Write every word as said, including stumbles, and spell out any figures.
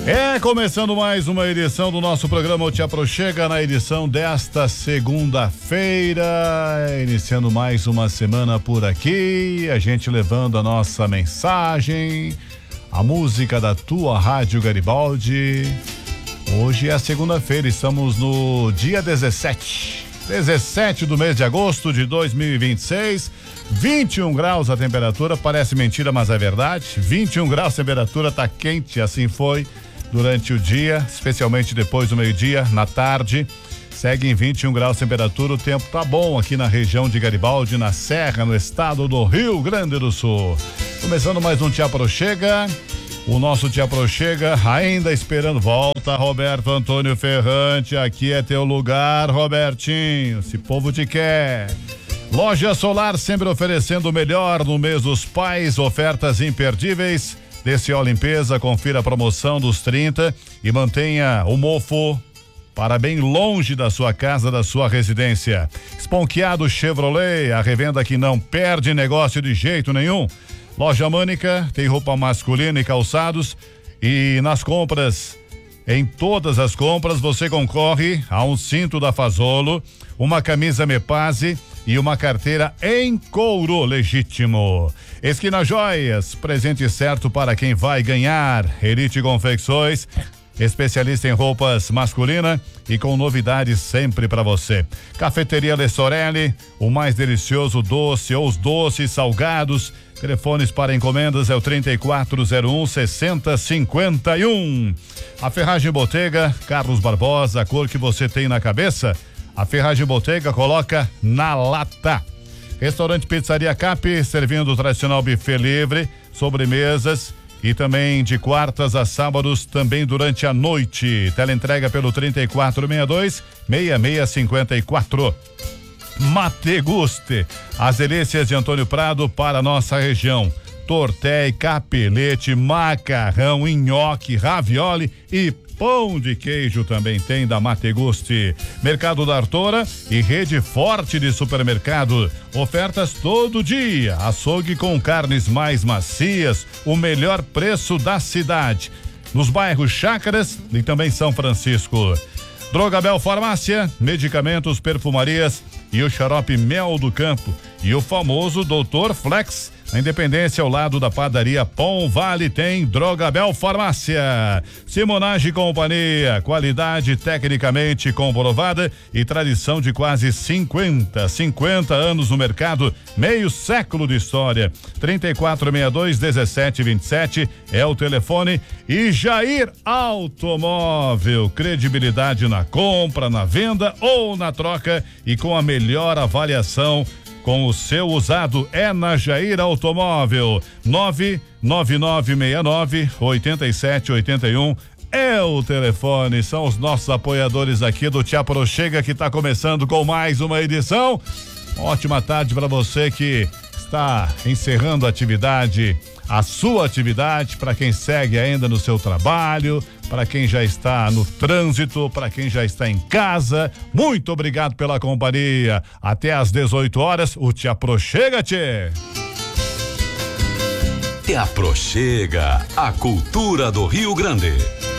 É, começando mais uma edição do nosso programa O Te Aproxega, na edição desta segunda-feira, iniciando mais uma semana por aqui, a gente levando a nossa mensagem, a música da tua Rádio Garibaldi. Hoje é a segunda-feira, estamos no dia dezessete, dezessete do mês de agosto de dois mil e vinte e seis, vinte e um graus a temperatura, parece mentira, mas é verdade, vinte e um graus a temperatura, tá quente, assim foi durante o dia, especialmente depois do meio-dia, na tarde, segue em vinte e um graus de temperatura, o tempo tá bom aqui na região de Garibaldi, na Serra, no estado do Rio Grande do Sul. Começando mais um Te Aproxega, o nosso Te Aproxega ainda esperando, volta Roberto Antônio Ferrante, aqui é teu lugar, Robertinho, esse povo te quer. Loja Solar sempre oferecendo o melhor no mês dos pais, ofertas imperdíveis. D C O Limpeza, confira a promoção dos trinta e mantenha o mofo para bem longe da sua casa, da sua residência. Esponqueado Chevrolet, a revenda que não perde negócio de jeito nenhum. Loja Mânica, tem roupa masculina e calçados, e nas compras, em todas as compras, você concorre a um cinto da Fazolo, uma camisa Mepase e uma carteira em couro legítimo. Esquina Joias, presente certo para quem vai ganhar. Elite Confecções, especialista em roupas masculina e com novidades sempre para você. Cafeteria Le Sorelli, o mais delicioso doce ou os doces salgados. Telefones para encomendas é o trinta e quatro zero um, sessenta cinquenta e um. A Ferragem Bottega, Carlos Barbosa, a cor que você tem na cabeça, a Ferragem Bottega coloca na lata. Restaurante Pizzaria Cap, servindo o tradicional buffet livre, sobremesas e também de quartas a sábados, também durante a noite. Teleentrega pelo trinta e quatro sessenta e dois, sessenta e seis cinquenta e quatro. Mateguste, as delícias de Antônio Prado para a nossa região. Torté, capelete, macarrão, nhoque, ravioli e pão de queijo também tem da Mateguste. Mercado da Artora e rede forte de supermercado. Ofertas todo dia. Açougue com carnes mais macias, o melhor preço da cidade. Nos bairros Chácaras e também São Francisco. Drogabel Farmácia, medicamentos, perfumarias e o xarope Mel do Campo. E o famoso doutor Flex, na Independência, ao lado da padaria Pão Vale, tem Drogabel Farmácia. Simonage e Companhia, qualidade tecnicamente comprovada e tradição de quase cinquenta, cinquenta anos no mercado, meio século de história. trinta e quatro sessenta e dois, dezessete vinte e sete é o telefone. E Jair Automóvel, credibilidade na compra, na venda ou na troca e com a melhor avaliação. Com o seu usado é na Jair Automóvel. nove nove nove seis nove oito sete oito um é o telefone. São os nossos apoiadores aqui do Te Aproxega, que está começando com mais uma edição. Ótima tarde para você que está encerrando a atividade, a sua atividade, para quem segue ainda no seu trabalho, para quem já está no trânsito, para quem já está em casa. Muito obrigado pela companhia. Até às dezoito horas, o Te Aproxega, tchê. Te Aproxega, a cultura do Rio Grande.